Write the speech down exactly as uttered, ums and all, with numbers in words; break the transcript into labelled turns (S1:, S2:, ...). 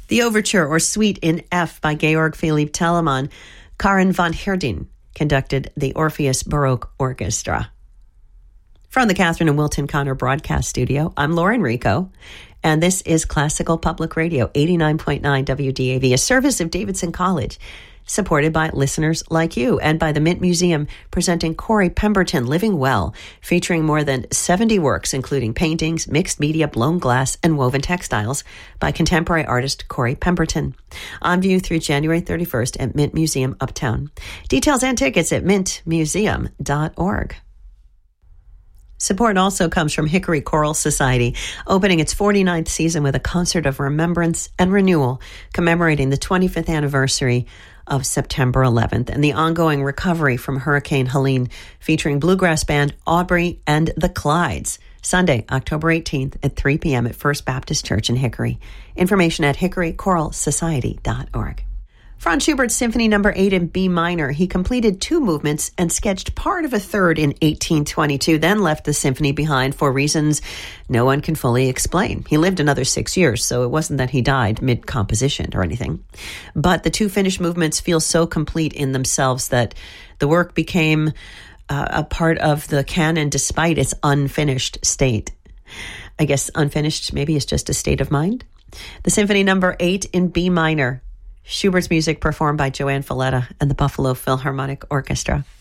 S1: The Overture or Suite in F by Georg Philipp Telemann. Karin von Heerding conducted the Orpheus Baroque Orchestra. From the Catherine and Wilton Connor Broadcast Studio, I'm Lauren Rico, and this is Classical Public Radio, eighty-nine point nine W D A V, a service of Davidson College, supported by listeners like you, and by the Mint Museum, presenting Corey Pemberton Living Well, featuring more than seventy works, including paintings, mixed media, blown glass, and woven textiles by contemporary artist Corey Pemberton. On view through January thirty-first at Mint Museum Uptown. Details and tickets at mint museum dot org. Support also comes from Hickory Choral Society, opening its forty-ninth season with a concert of remembrance and renewal, commemorating the twenty-fifth anniversary of September eleventh and the ongoing recovery from Hurricane Helene, featuring bluegrass band Aubrey and the Clydes. Sunday, October eighteenth at three p.m. at First Baptist Church in Hickory. Information at hickory choral society dot org. Franz Schubert's Symphony Number eight in B minor. He completed two movements and sketched part of a third in eighteen twenty-two, then left the symphony behind for reasons no one can fully explain. He lived another six years, so it wasn't that he died mid-composition or anything. But the two finished movements feel so complete in themselves that the work became uh, a part of the canon despite its unfinished state. I guess unfinished maybe is just a state of mind. The Symphony Number eight in B minor. Schubert's music performed by Joanne Falletta and the Buffalo Philharmonic Orchestra.